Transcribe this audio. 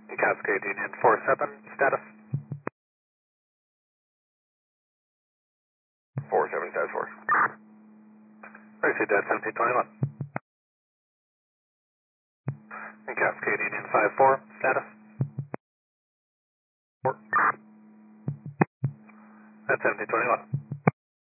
Cascade Union 47, status? 47, status 4. Received at 1721. Cascade Union 54, status? 4. At 1721.